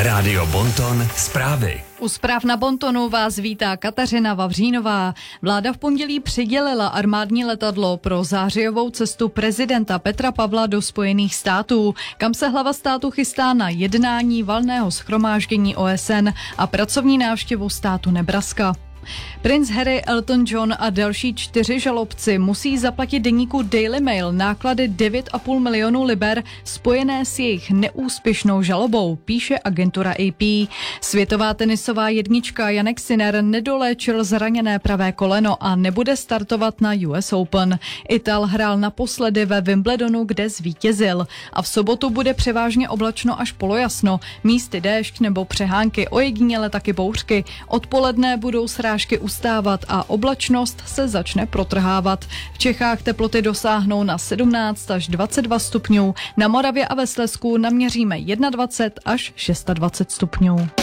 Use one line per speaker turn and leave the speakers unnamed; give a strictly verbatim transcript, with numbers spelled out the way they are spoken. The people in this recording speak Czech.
Rádio Bonton zprávy.
U zpráv na Bontonu vás vítá Kateřina Vavřínová. Vláda v pondělí přidělila armádní letadlo pro zářijovou cestu prezidenta Petra Pavla do Spojených států, kam se hlava státu chystá na jednání valného shromáždění O S N a pracovní návštěvu státu Nebraska. Princ Harry, Elton John a další čtyři žalobci musí zaplatit deníku Daily Mail náklady devět a půl milionu liber spojené s jejich neúspěšnou žalobou, píše agentura A P. Světová tenisová jednička Jannik Sinner nedoléčil zraněné pravé koleno a nebude startovat na U S Open. Ital hrál naposledy ve Wimbledonu, kde zvítězil. A v sobotu bude převážně oblačno až polojasno, místy déšť nebo přehánky, ojediněle taky bouřky. Odpoledne budou srážky ustávat a oblačnost se začne protrhávat. V Čechách teploty dosáhnou na sedmnáct až dvacet dva stupňů, na Moravě a ve Slezsku naměříme dvacet jedna až dvacet šest stupňů.